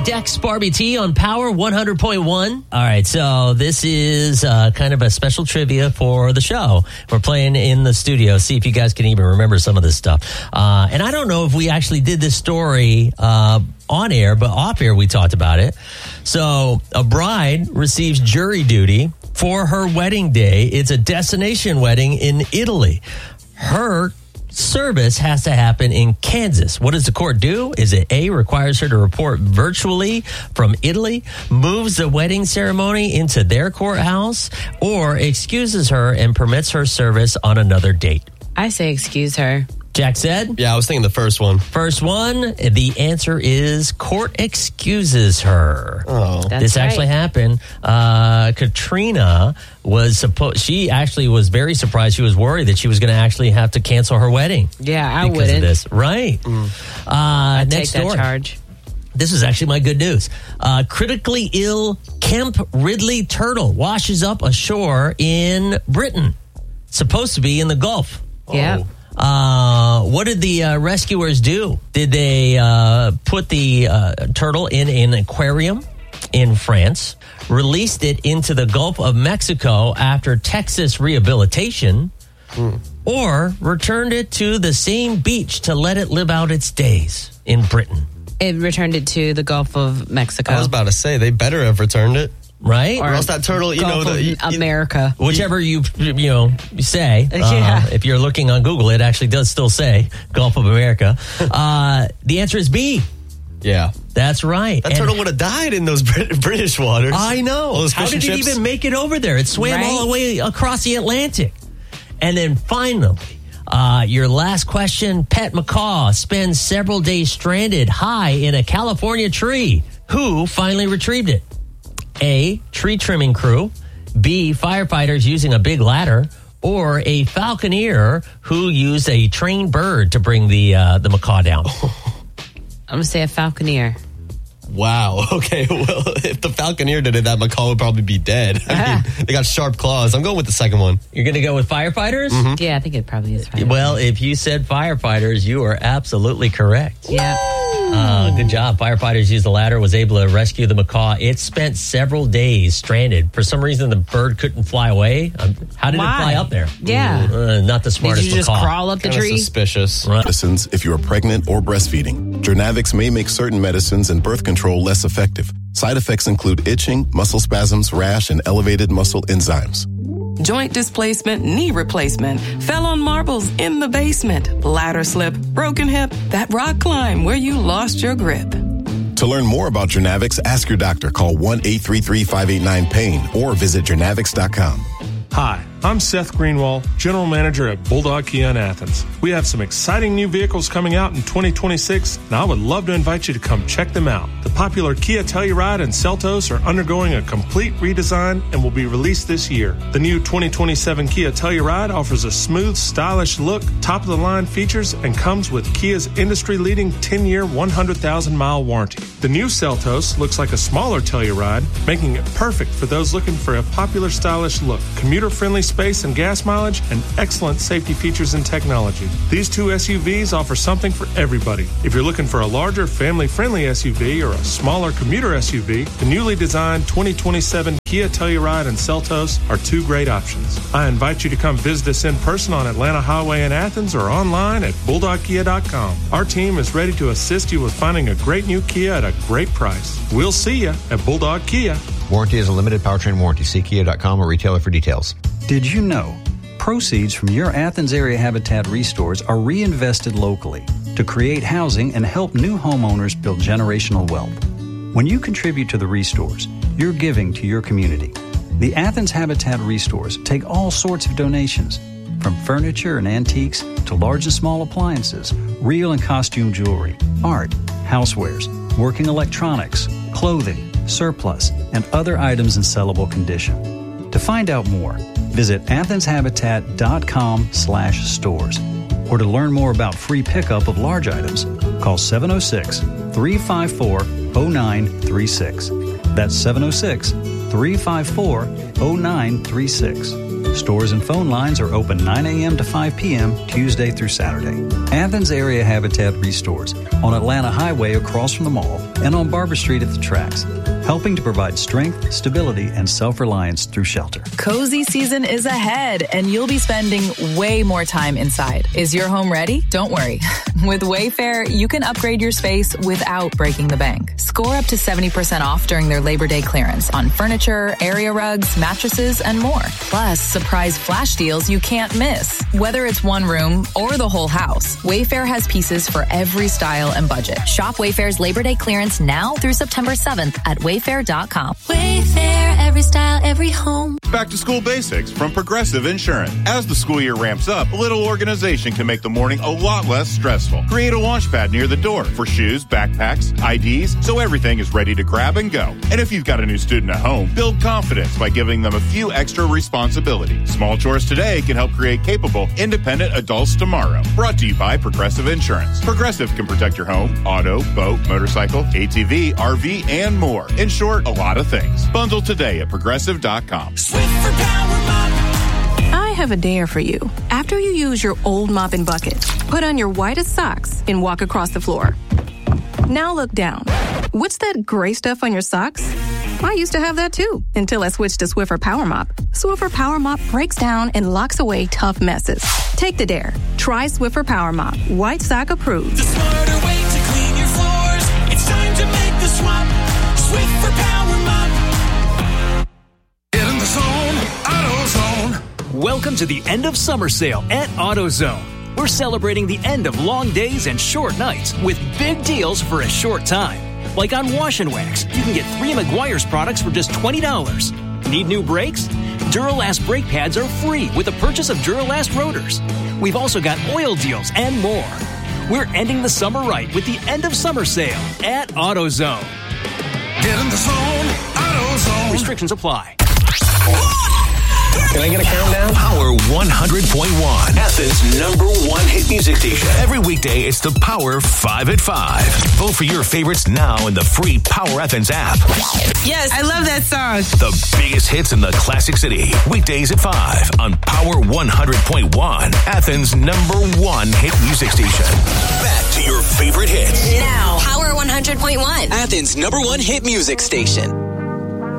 Dex Barbie T on Power 100.1. All right, so this is kind of a special trivia for the show. We're playing in the studio. See if you guys can even remember some of this stuff. And I don't know if we actually did this story on air, but off air we talked about it. So a bride receives jury duty for her wedding day. It's a destination wedding in Italy. Her service has to happen in Kansas. What does the court do? Is it A, requires her to report virtually from Italy, moves the wedding ceremony into their courthouse, or excuses her and permits her service on another date? I say excuse her. Jack said? Yeah, I was thinking the first one. First one, the answer is court excuses her. Oh, this actually happened. Katrina was she actually was very surprised. She was worried that she was going to actually have to cancel her wedding. Yeah, I because wouldn't. of this. Right. I'd next take that story. charge. This is actually my good news. Critically ill Kemp Ridley turtle washes up ashore in Britain. Supposed to be in the Gulf. Yeah. What did the rescuers do? Did they put the turtle in an aquarium in France, released it into the Gulf of Mexico after Texas rehabilitation, or returned it to the same beach to let it live out its days in Britain? It returned it to the Gulf of Mexico. I was about to say, they better have returned it. Right? Or else that turtle, Gulf of America. Whichever you say. Yeah. If you're looking on Google, it actually does still say Gulf of America. The answer is B. Yeah. That's right. That turtle would have died in those British waters. I know. All those How fish did and it chips. even make it over there? It swam all the way across the Atlantic. And then finally, your last question, pet macaw spends several days stranded high in a California tree. Who finally retrieved it? A, tree trimming crew. B, firefighters using a big ladder. Or a falconer who used a trained bird to bring the macaw down. I'm going to say a falconer. Wow. Okay. Well, if the falconer did it, that macaw would probably be dead. I mean, they got sharp claws. I'm going with the second one. You're going to go with firefighters? Mm-hmm. Yeah, I think it probably is firefighters. Well, if you said firefighters, you are absolutely correct. Yeah. Good job. Firefighters used the ladder, was able to rescue the macaw. It spent several days stranded. For some reason, the bird couldn't fly away. How did it fly up there? Yeah. Not the smartest Did you just macaw. crawl up the Kinda tree? Suspicious. Medicines if you are pregnant or breastfeeding. Jernavix may make certain medicines and birth control less effective. Side effects include itching, muscle spasms, rash, and elevated muscle enzymes. Joint displacement, knee replacement, fell on marbles in the basement, ladder slip, broken hip, that rock climb where you lost your grip. To learn more about Jernavix, ask your doctor. Call 1-833-589-PAIN or visit jernavix.com. Hi, I'm Seth Greenwald, General Manager at Bulldog Kia in Athens. We have some exciting new vehicles coming out in 2026, and I would love to invite you to come check them out. The popular Kia Telluride and Seltos are undergoing a complete redesign and will be released this year. The new 2027 Kia Telluride offers a smooth, stylish look, top-of-the-line features, and comes with Kia's industry-leading 10-year, 100,000-mile warranty. The new Seltos looks like a smaller Telluride, making it perfect for those looking for a popular, stylish look, commuter-friendly space and gas mileage, and excellent safety features and technology. These two SUVs offer something for everybody. If you're looking for a larger, family-friendly SUV or a smaller commuter SUV, the newly designed 2027 Kia Telluride and Seltos are two great options. I invite you to come visit us in person on Atlanta Highway in Athens or online at bulldogkia.com. Our team is ready to assist you with finding a great new Kia at a great price. We'll see you at Bulldog Kia. Warranty is a limited powertrain warranty. See Kia.com or retailer for details. Did you know proceeds from your Athens area Habitat restores are reinvested locally to create housing and help new homeowners build generational wealth? When you contribute to the restores, you're giving to your community. The Athens Habitat restores take all sorts of donations, from furniture and antiques to large and small appliances, real and costume jewelry, art, housewares, working electronics, clothing, surplus, and other items in sellable condition. To find out more, visit athenshabitat.com/stores. Or to learn more about free pickup of large items, call 706-354-0936. That's 706-354-0936. Stores and phone lines are open 9 a.m. to 5 p.m. Tuesday through Saturday. Athens Area Habitat Restores on Atlanta Highway across from the mall and on Barber Street at the tracks, helping to provide strength, stability, and self-reliance through shelter. Cozy season is ahead, and you'll be spending way more time inside. Is your home ready? Don't worry. With Wayfair, you can upgrade your space without breaking the bank. Score up to 70% off during their Labor Day clearance on furniture, area rugs, mattresses, and more. Plus, surprise flash deals you can't miss. Whether it's one room or the whole house, Wayfair has pieces for every style and budget. Shop Wayfair's Labor Day clearance now through September 7th at Wayfair.com. Wayfair, every style, every home. Back to school basics from Progressive Insurance. As the school year ramps up, a little organization can make the morning a lot less stressful. Create a launch pad near the door for shoes, backpacks, IDs, so everything is ready to grab and go. And if you've got a new student at home, build confidence by giving them a few extra responsibilities. Small chores today can help create capable, independent adults tomorrow. Brought to you by Progressive Insurance. Progressive can protect your home, auto, boat, motorcycle, ATV, RV, and more. In short, a lot of things. Bundle today at Progressive.com. Swift for Power Mop. I have a dare for you. After you use your old mop and bucket, put on your whitest socks and walk across the floor. Now look down. What's that gray stuff on your socks? I used to have that too, until I switched to Swiffer Power Mop. Swiffer Power Mop breaks down and locks away tough messes. Take the dare. Try Swiffer Power Mop. White sock approved. The smarter way to clean your floors. It's time to make the swap. Swiffer Power Mop. Get in the zone, AutoZone. Welcome to the end of summer sale at AutoZone. We're celebrating the end of long days and short nights with big deals for a short time. Like on Wash and Wax, you can get 3 Meguiar's products for just $20. Need new brakes? Duralast brake pads are free with the purchase of Duralast rotors. We've also got oil deals and more. We're ending the summer right with the end of summer sale at AutoZone. Get in the zone, AutoZone. Restrictions apply. Can I get a countdown? Power 100.1, Athens' #1 hit music station. Every weekday, it's the Power 5 at 5. Vote for your favorites now in the free Power Athens app. Yes, I love that song. The biggest hits in the Classic City. Weekdays at 5 on Power 100.1, Athens' #1 hit music station. Back to your favorite hits. Now, Power 100.1, Athens' #1 hit music station.